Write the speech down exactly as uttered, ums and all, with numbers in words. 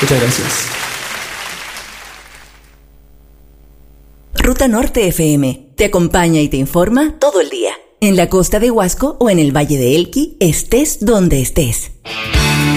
Muchas gracias. Ruta Norte F M te acompaña y te informa todo el día. En la costa de Huasco o en el Valle de Elqui, estés donde estés.